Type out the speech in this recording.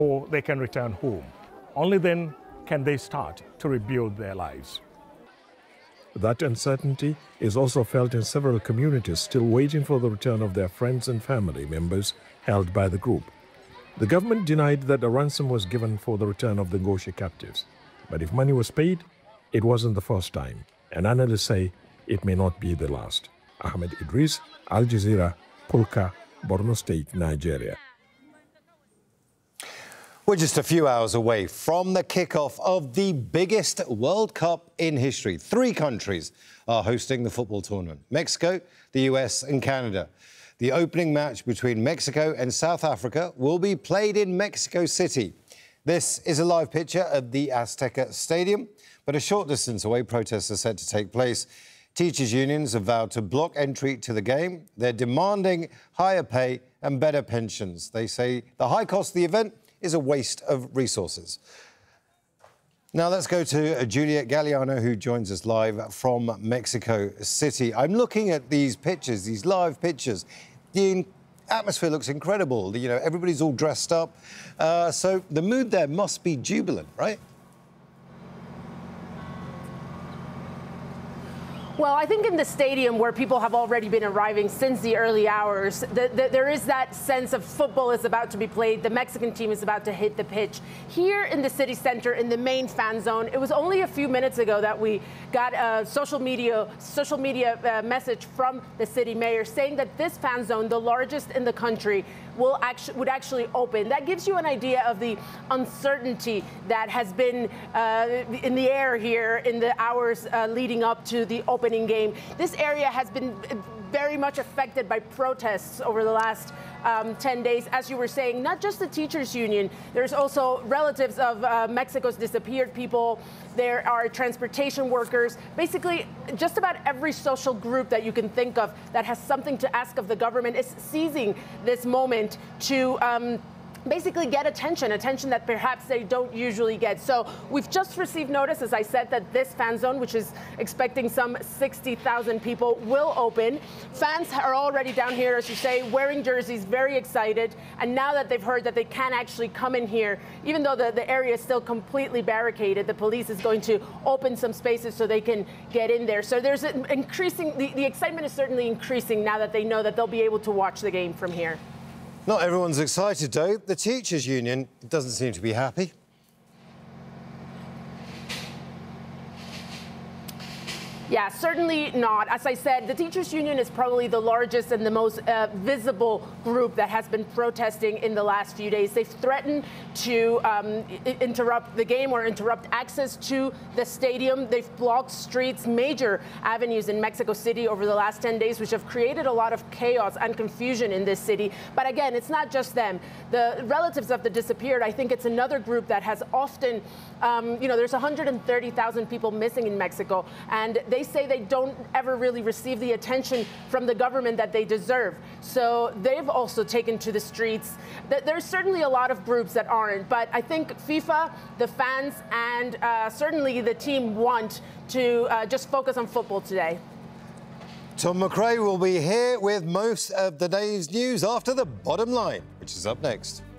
or they can return home. Only then can they start to rebuild their lives. That uncertainty is also felt in several communities still waiting for the return of their friends and family members held by the group. The government denied that a ransom was given for the return of the Ngozi captives. But if money was paid, it wasn't the first time, and analysts say it may not be the last. Ahmed Idris, Al Jazeera, Pulka, Borno State, Nigeria. We're just a few hours away from the kickoff of the biggest World Cup in history. 3 countries are hosting the football tournament: Mexico, the US and Canada. The opening match between Mexico and South Africa will be played in Mexico City. This is a live picture of the Azteca Stadium, but a short distance away, protests are set to take place. Teachers' unions have vowed to block entry to the game. They're demanding higher pay and better pensions. They say the high cost of the event is a waste of resources. Now let's go to Juliet Galliano, who joins us live from Mexico City. I'm looking at these pictures, these live pictures. The atmosphere looks incredible. You know, everybody's all dressed up. So the mood there must be jubilant, right? Well, I think in the stadium where people have already been arriving since the early hours, there is that sense of football is about to be played. The Mexican team is about to hit the pitch. Here in the city center, in the main fan zone, it was only a few minutes ago that we got a social media message from the city mayor saying that this fan zone, the largest in the country, would actually open. That gives you an idea of the uncertainty that has been in the air here in the hours leading up to the opening game. This area has been very much affected by protests over the last 10 days. As you were saying, not just the teachers' union, there's also relatives of Mexico's disappeared people. There are transportation workers, basically just about every social group that you can think of that has something to ask of the government is seizing this moment to basically get attention that perhaps they don't usually get. So we've just received notice, as I said, that this fan zone, which is expecting some 60,000 people, will open. Fans are already down here, as you say, wearing jerseys, very excited. And now that they've heard that they can actually come in here, even though the area is still completely barricaded, the police is going to open some spaces so they can get in there. So there's an increasing, the excitement is certainly increasing now that they know that they'll be able to watch the game from here. Not everyone's excited, though. The teachers' union doesn't seem to be happy. Yeah, certainly not. As I said, the teachers' union is probably the largest and the most visible group that has been protesting in the last few days. They've threatened to interrupt the game or interrupt access to the stadium. They've blocked streets, major avenues in Mexico City over the last 10 days, which have created a lot of chaos and confusion in this city. But again, it's not just them. The relatives of the disappeared, I think it's another group that has often, you know, there's 130,000 people missing in Mexico, and they say they don't ever really receive the attention from the government that they deserve. So they've also taken to the streets. There's certainly a lot of groups that aren't, but I think FIFA, the fans, and certainly the team want to just focus on football today. Tom McRae will be here with most of the day's news after the bottom line, which is up next.